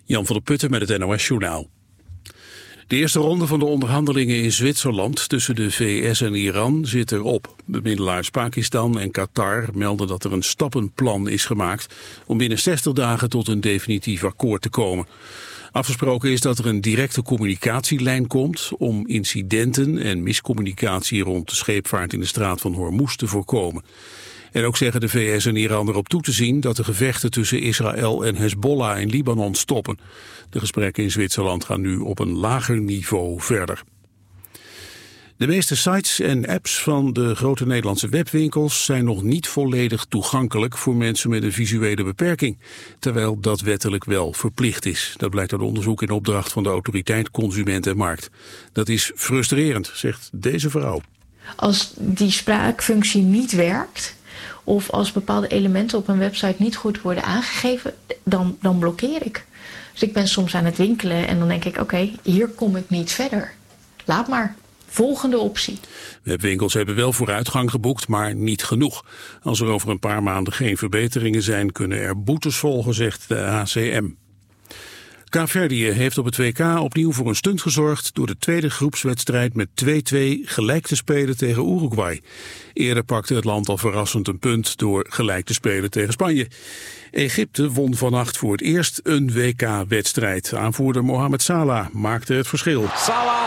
Jan van der Putten met het NOS-journaal. De eerste ronde van de onderhandelingen in Zwitserland tussen de VS en Iran zit erop. Bemiddelaars Pakistan en Qatar melden dat er een stappenplan is gemaakt om binnen 60 dagen tot een definitief akkoord te komen. Afgesproken is dat er een directe communicatielijn komt om incidenten en miscommunicatie rond de scheepvaart in de straat van Hormuz te voorkomen. En ook zeggen de VS en Iran erop toe te zien dat de gevechten tussen Israël en Hezbollah in Libanon stoppen. De gesprekken in Zwitserland gaan nu op een lager niveau verder. De meeste sites en apps van de grote Nederlandse webwinkels zijn nog niet volledig toegankelijk voor mensen met een visuele beperking, terwijl dat wettelijk wel verplicht is. Dat blijkt uit onderzoek in opdracht van de Autoriteit Consument en Markt. Dat is frustrerend, zegt deze vrouw. Als die spraakfunctie niet werkt, of als bepaalde elementen op een website niet goed worden aangegeven, dan blokkeer ik. Dus ik ben soms aan het winkelen en dan denk ik, oké, hier kom ik niet verder. Laat maar. Volgende optie. Webwinkels hebben wel vooruitgang geboekt, maar niet genoeg. Als er over een paar maanden geen verbeteringen zijn, kunnen er boetes volgen, zegt de ACM. Kaapverdië heeft op het WK opnieuw voor een stunt gezorgd door de tweede groepswedstrijd met 2-2 gelijk te spelen tegen Uruguay. Eerder pakte het land al verrassend een punt door gelijk te spelen tegen Spanje. Egypte won vannacht voor het eerst een WK-wedstrijd. Aanvoerder Mohamed Salah maakte het verschil. Salah!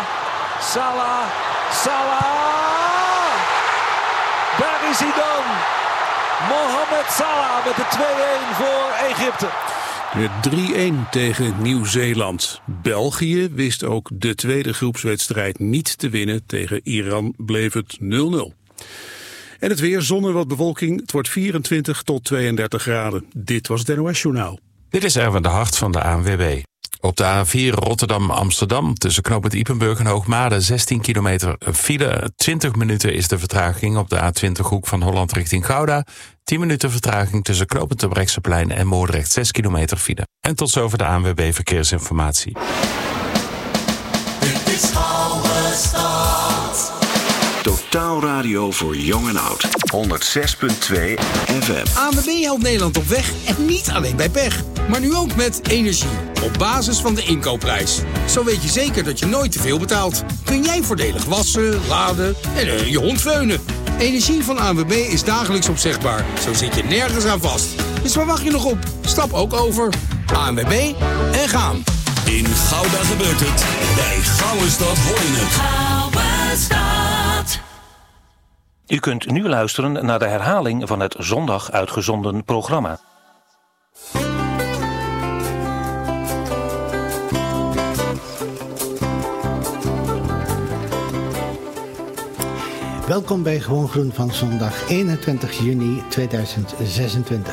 Daar is hij dan! Mohamed Salah met de 2-1 voor Egypte. Met 3-1 tegen Nieuw-Zeeland. België wist ook de tweede groepswedstrijd niet te winnen. Tegen Iran bleef het 0-0. En het weer, zon en wat bewolking. Het wordt 24 tot 32 graden. Dit was het NOS-journaal. Dit is Erwin de Hart van de ANWB. Op de A4 Rotterdam-Amsterdam tussen knooppunt Ypenburg en Hoogmade 16 kilometer file. 20 minuten is de vertraging op de A20 hoek van Holland richting Gouda. 10 minuten vertraging tussen knooppunt Terbrechtseplein en Moordrecht 6 kilometer file. En tot zover de ANWB Verkeersinformatie. Dit is Oude Stad. Totaal radio voor jong en oud. 106.2 FM. ANWB helpt Nederland op weg en niet alleen bij pech. Maar nu ook met energie. Op basis van de inkoopprijs. Zo weet je zeker dat je nooit te veel betaalt. Kun jij voordelig wassen, laden en je hond veunen. Energie van ANWB is dagelijks opzegbaar. Zo zit je nergens aan vast. Dus waar wacht je nog op? Stap ook over. ANWB en gaan. In Gouda gebeurt het. Bij Gouwenstad hoor je het. Gouwenstad. U kunt nu luisteren naar de herhaling van het zondag uitgezonden programma. Welkom bij Gewoon Groen van zondag 21 juni 2026.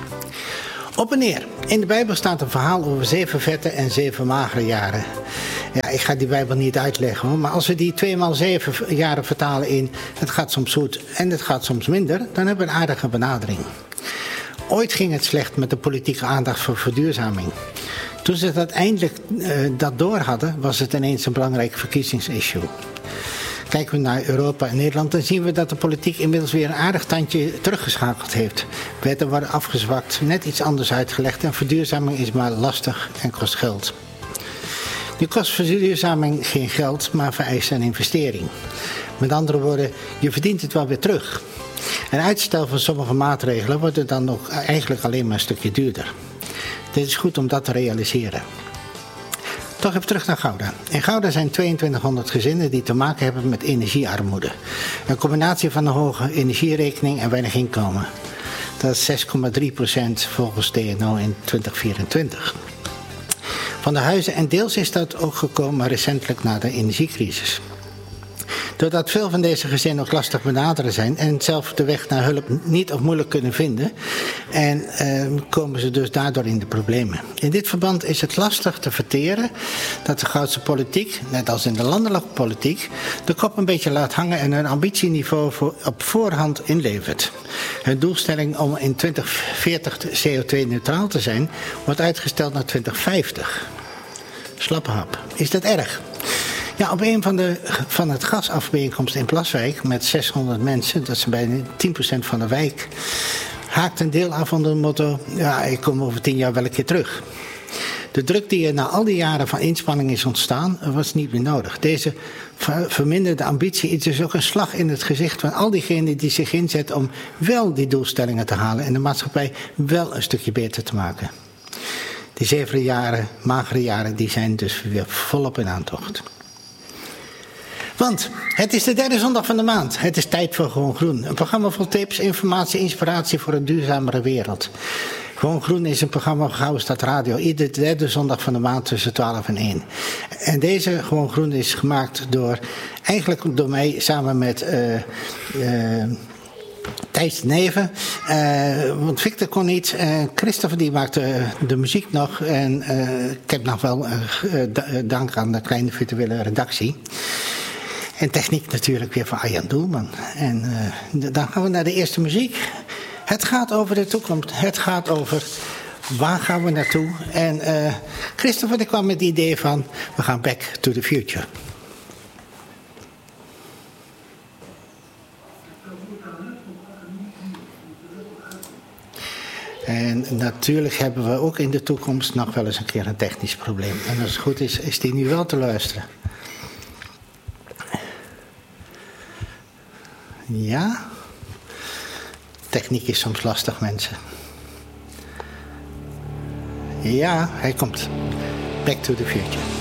Op en neer. In de Bijbel staat een verhaal over 7 vette en 7 magere jaren. Ja, ik ga die Bijbel niet uitleggen hoor, maar als we die 2 x 7 jaren vertalen in het gaat soms goed en het gaat soms minder, dan hebben we een aardige benadering. Ooit ging het slecht met de politieke aandacht voor verduurzaming. Toen ze dat eindelijk dat door hadden, was het ineens een belangrijk verkiezingsissue. Kijken we naar Europa en Nederland, dan zien we dat de politiek inmiddels weer een aardig tandje teruggeschakeld heeft. Wetten worden afgezwakt, net iets anders uitgelegd en verduurzaming is maar lastig en kost geld. Nu kost verduurzaming geen geld, maar vereist een investering. Met andere woorden, je verdient het wel weer terug. En uitstel van sommige maatregelen wordt het dan nog eigenlijk alleen maar een stukje duurder. Dit is goed om dat te realiseren. Toch even terug naar Gouda. In Gouda zijn 2200 gezinnen die te maken hebben met energiearmoede. Een combinatie van een hoge energierekening en weinig inkomen. Dat is 6,3% volgens TNO in 2024. Van de huizen en deels is dat ook gekomen recentelijk na de energiecrisis. Doordat veel van deze gezinnen ook lastig benaderen zijn en zelf de weg naar hulp niet of moeilijk kunnen vinden, komen ze dus daardoor in de problemen. In dit verband is het lastig te verteren dat de Goudse politiek, net als in de landelijke politiek, de kop een beetje laat hangen en hun ambitieniveau op voorhand inlevert. Hun doelstelling om in 2040 CO2-neutraal te zijn, wordt uitgesteld naar 2050. Slappe hap. Is dat erg? Ja, op een van het gasafbijeenkomst in Plaswijk met 600 mensen, dat is bijna 10% van de wijk, haakt een deel af onder het motto, ja, ik kom over 10 jaar wel een keer terug. De druk die er na al die jaren van inspanning is ontstaan, was niet meer nodig. Deze verminderde ambitie is dus ook een slag in het gezicht van al diegenen die zich inzetten om wel die doelstellingen te halen en de maatschappij wel een stukje beter te maken. Die 7 jaren, magere jaren, die zijn dus weer volop in aantocht. Want het is de 3e zondag van de maand. Het is tijd voor Gewoon Groen. Een programma vol tips, informatie, inspiratie voor een duurzamere wereld. Gewoon Groen is een programma van Gouden Stad Radio. Iedere 3e zondag van de maand tussen 12 en 1. En deze Gewoon Groen is gemaakt eigenlijk door mij samen met Thijs Neven. Want Victor kon niet. Christopher die maakte de muziek nog. En ik heb nog wel dank aan de kleine virtuele redactie. En techniek natuurlijk weer van Arjan Doelman. En dan gaan we naar de eerste muziek. Het gaat over de toekomst. Het gaat over waar gaan we naartoe. En Christopher die kwam met het idee van we gaan back to the future. En natuurlijk hebben we ook in de toekomst nog wel eens een keer een technisch probleem. En als het goed is, is die nu wel te luisteren. Ja, techniek is soms lastig, mensen. Ja, hij komt. Back to the future.